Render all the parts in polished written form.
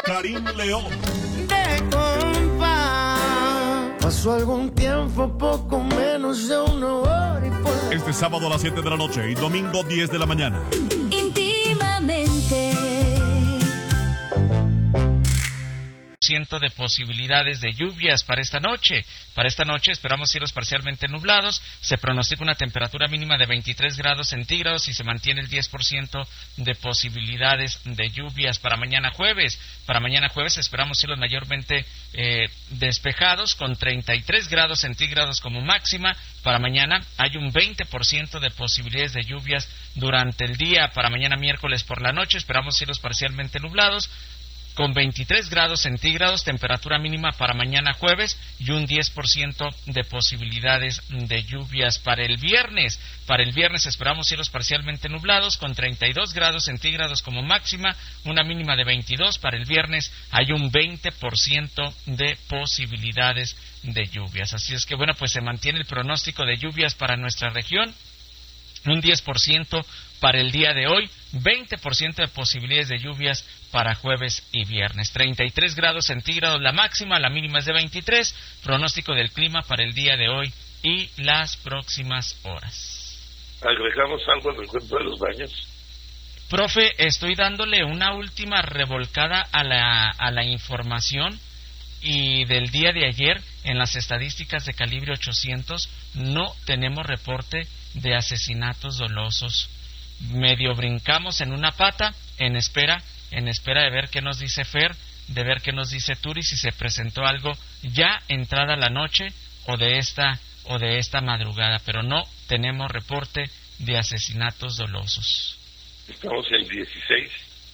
Karim León. De compa, pasó algún tiempo, poco menos de una hora y por... Este sábado a las 7 de la noche y domingo 10 de la mañana. Íntimamente. De posibilidades de lluvias para esta noche. Para esta noche esperamos cielos parcialmente nublados. Se pronostica una temperatura mínima de 23 grados centígrados y se mantiene el 10% de posibilidades de lluvias para mañana jueves. Para mañana jueves esperamos cielos mayormente despejados con 33 grados centígrados como máxima. Para mañana hay un 20% de posibilidades de lluvias durante el día. Para mañana miércoles por la noche esperamos cielos parcialmente nublados con 23 grados centígrados, temperatura mínima para mañana jueves y un 10% de posibilidades de lluvias para el viernes. Para el viernes esperamos cielos parcialmente nublados con 32 grados centígrados como máxima, una mínima de 22. Para el viernes hay un 20% de posibilidades de lluvias. Así es que bueno, pues se mantiene el pronóstico de lluvias para nuestra región. Un 10% para el día de hoy, 20% de posibilidades de lluvias para jueves y viernes. 33 grados centígrados la máxima, la mínima es de 23. Pronóstico del clima para el día de hoy y las próximas horas. ¿Agregamos algo al recuento de los daños? Profe, estoy dándole una última revolcada a la información. Y del día de ayer, en las estadísticas de calibre 800, no tenemos reporte de asesinatos dolosos. Medio brincamos en una pata, en espera de ver qué nos dice Fer, de ver qué nos dice Turi, si se presentó algo ya entrada la noche o de esta madrugada, pero no tenemos reporte de asesinatos dolosos. Estamos en 16.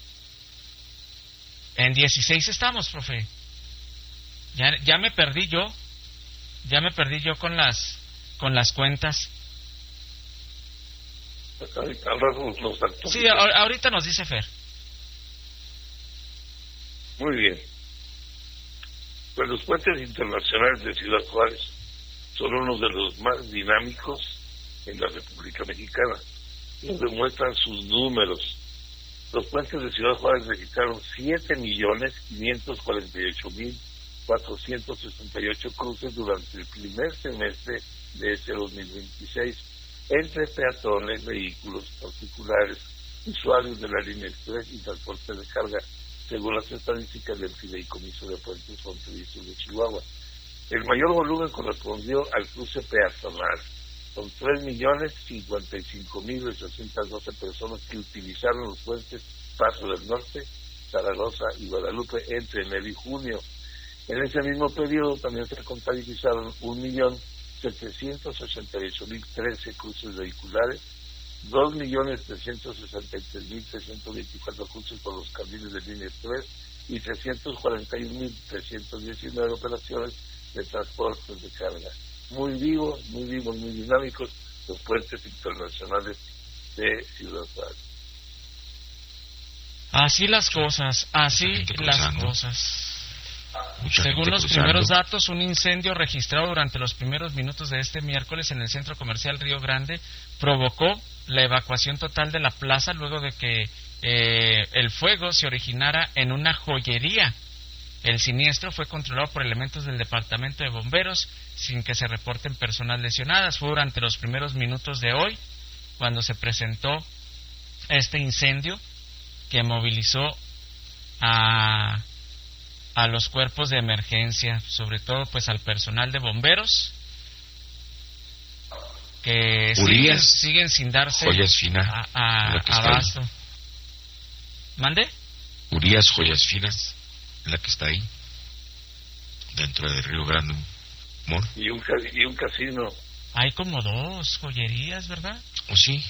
En 16 estamos, profe. Ya me perdí yo con las cuentas. Al rato nos actualizamos. Sí, ahorita nos dice Fer. Muy bien. Pues los puentes internacionales de Ciudad Juárez son uno de los más dinámicos en la República Mexicana. Nos demuestran sus números. Los puentes de Ciudad Juárez registraron 7.548.468 cruces durante el primer semestre de este 2026 entre peatones, vehículos particulares, usuarios de la línea express y transporte de carga, según las estadísticas del Fideicomiso de Puentes Fronterizos de Chihuahua. El mayor volumen correspondió al cruce peatonal, con 3.055.812 personas que utilizaron los puentes Paso del Norte, Zaragoza y Guadalupe entre enero y junio. En ese mismo periodo también se contabilizaron 1.788.013 cruces vehiculares, 2.363.324 cruces por los carriles de línea express y 341.319 operaciones de transportes de carga. Muy vivos, muy dinámicos los puentes internacionales de Ciudad Juárez. Así las cosas. Según los primeros datos, un incendio registrado durante los primeros minutos de este miércoles en el centro comercial Río Grande provocó la evacuación total de la plaza luego de que el fuego se originara en una joyería. El siniestro fue controlado por elementos del Departamento de Bomberos sin que se reporten personas lesionadas. Fue durante los primeros minutos de hoy cuando se presentó este incendio que movilizó a los cuerpos de emergencia, sobre todo pues al personal de bomberos que siguen sin darse Joyas Finas abasto. ¿Mande? Urias Joyas Finas, la que está ahí dentro de Río Grande, amor. Y un casino. Hay como 2 joyerías, ¿verdad? ¿O sí?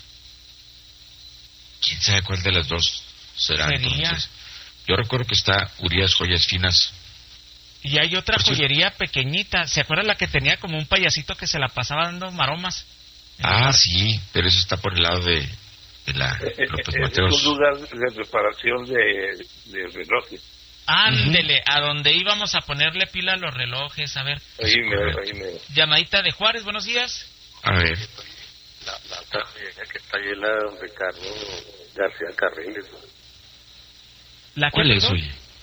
¿Quién sabe cuál de las dos será entonces? Yo recuerdo que está Urias Joyas Finas. Y hay otra joyería pequeñita. ¿Se acuerda la que tenía como un payasito que se la pasaba dando maromas? Sí, pero eso está por el lado de la López Mateos. Es un lugar de reparación de relojes. Ándele, a donde íbamos a ponerle pila a los relojes. A ver. Ahí me. Llamadita de Juárez, buenos días. A ver. La joyería que está ahí, la de Ricardo García Carriles. ¿La ¿Cuál es, oye?